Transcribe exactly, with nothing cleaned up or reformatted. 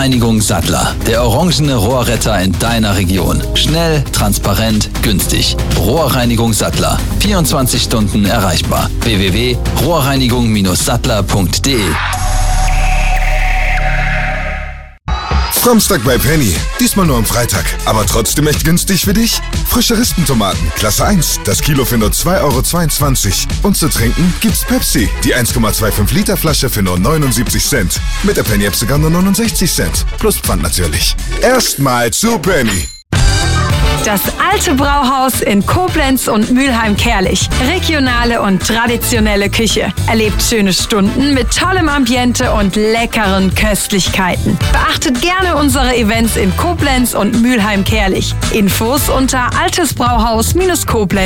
Rohrreinigung Sattler. Der orangene Rohrretter in deiner Region. Schnell, transparent, günstig. Rohrreinigung Sattler. vierundzwanzig Stunden erreichbar. w w w punkt rohrreinigung sattler punkt de. Samstag bei Penny. Diesmal nur am Freitag. Aber trotzdem echt günstig für dich? Frische Rispentomaten, Klasse eins. Das Kilo für nur zwei Euro zweiundzwanzig. Und zu trinken gibt's Pepsi. Die eins Komma fünfundzwanzig Liter Flasche für nur neunundsiebzig Cent. Mit der Penny-App sogar nur neunundsechzig Cent. Plus Pfand natürlich. Erstmal zu Penny. Das Alte Brauhaus in Koblenz und Mülheim-Kärlich. Regionale und traditionelle Küche. Erlebt schöne Stunden mit tollem Ambiente und leckeren Köstlichkeiten. Beachtet gerne unsere Events in Koblenz und Mülheim-Kärlich. Infos unter altesbrauhaus Bindestrich koblenz